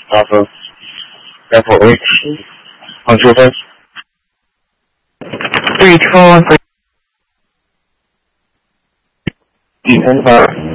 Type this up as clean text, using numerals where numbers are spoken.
打分，level 8，黄秋分。 3, 2, 1, 3. Defense